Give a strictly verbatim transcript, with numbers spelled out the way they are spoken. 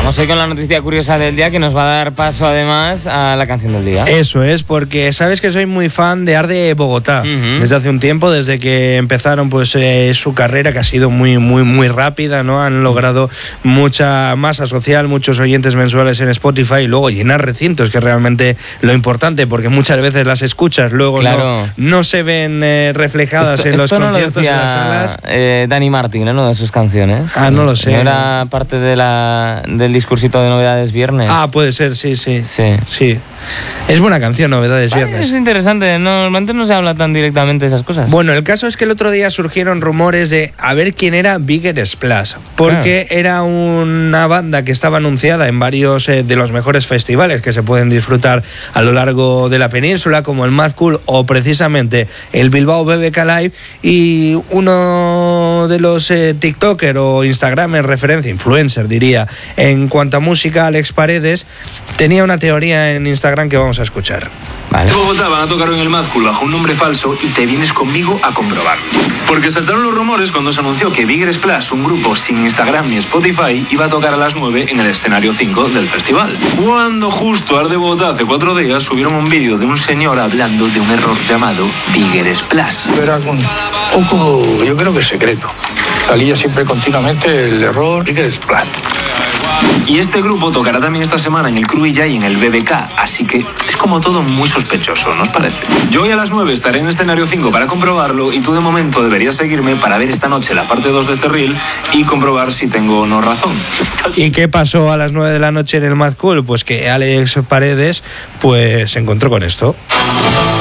Vamos hoy con la noticia curiosa del día que nos va a dar paso además a la canción del día. Eso es, porque sabes que soy muy fan de Arde Bogotá. Uh-huh. Desde hace un tiempo, desde que empezaron pues eh, su carrera, que ha sido muy, muy, muy rápida, ¿no? Han logrado mucha masa social, muchos oyentes mensuales en Spotify y luego llenar recintos, que es realmente lo importante, porque muchas veces las escuchas luego claro. no, no se ven eh, reflejadas esto, en los esto conciertos no lo decía, en las salas. Eh, Dani Martín, ¿no? Una de sus canciones. Ah, no lo sé. ¿No era parte de la, del discursito de Novedades Viernes? Ah, puede ser, sí, sí. Sí. Sí. Es buena canción, Novedades Vale, Viernes. es interesante, normalmente no se habla tan directamente de esas cosas. Bueno, el caso es que el otro día surgieron rumores de a ver quién era Bigger Splash, porque claro. era una banda que estaba anunciada en varios eh, de los mejores festivales que se pueden disfrutar a lo largo de la península, como el Mad Cool o precisamente el Bilbao B B K Live, y uno de los eh, TikToker o Instagramer referencia, influencer diría, en cuanto a música, Alex Paredes, tenía una teoría en Instagram que vamos a escuchar. Vale. Bogotá van a tocar en el Mad Cool bajo un nombre falso y te vienes conmigo a comprobarlo. Porque saltaron los rumores cuando se anunció que Bigger Splash, un grupo sin Instagram ni Spotify, iba a tocar a las nueve en el escenario cinco del festival. Cuando justo Arde Bogotá hace cuatro días subieron un vídeo de un señor hablando de un error llamado Bigger Splash. Era un poco, yo creo que secreto. Salía siempre continuamente el error Bigger Splash. Y este grupo tocará también esta semana en el Cruilla y en el B B K, así que es como todo muy sospechoso, ¿no os parece? Yo hoy a las nueve estaré en escenario cinco para comprobarlo y tú de momento deberías seguirme para ver esta noche la parte dos de este reel y comprobar si tengo o no razón. ¿Y qué pasó a las nueve de la noche en el Mad Cool? Pues que Alex Paredes pues se encontró con esto.